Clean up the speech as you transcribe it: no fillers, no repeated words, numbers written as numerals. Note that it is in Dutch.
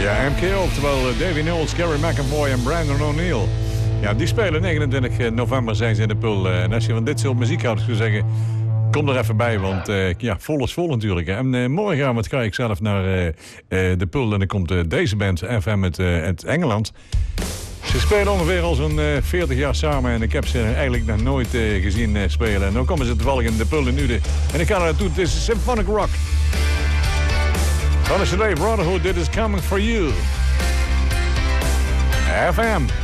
Ja, MK, oftewel Davy Knowles, Gary McAvoy en Brandon O'Neill. Ja, die spelen 29 november zijn ze in de Pul. En als je van dit soort muziek houdt, zou zeggen, kom er even bij, want ja, vol is vol natuurlijk. En morgenavond ga ik zelf naar de Pul en dan komt deze band, FM uit Engeland. Ze spelen ongeveer al zo'n 40 jaar samen en ik heb ze eigenlijk nog nooit gezien spelen. En dan komen ze toevallig in de Pul in Uden. En ik ga er naartoe, het is Symphonic Rock. Van de CD Brotherhood, dit is Coming For You. FM.